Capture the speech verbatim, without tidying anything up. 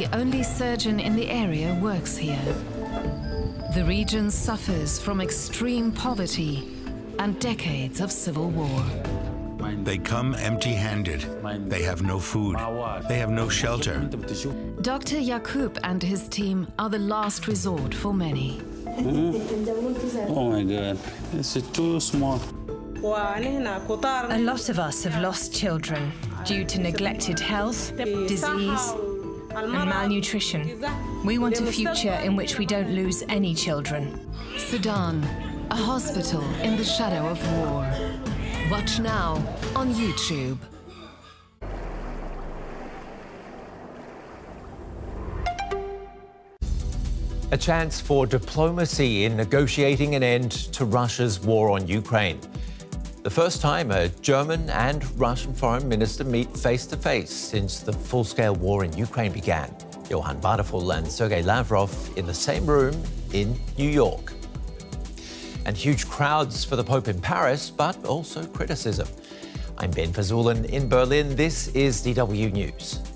only surgeon in the area works here. The region suffers from extreme poverty and decades of civil war. They come empty-handed. They have no food. They have no shelter. Doctor Yakub and his team are the last resort for many. Oh my God, it's too small. A lot of us have lost children due to neglected health, disease, and malnutrition. We want a future in which we don't lose any children. Sudan, a hospital in the shadow of war. Watch now on YouTube. A chance for diplomacy in negotiating an end to Russia's war on Ukraine. The first time a German and Russian foreign minister meet face-to-face since the full-scale war in Ukraine began. Johann Wadephul and Sergei Lavrov in the same room in New York. And huge crowds for the Pope in Paris, but also criticism. I'm Ben Fazulin in Berlin. This is D W News.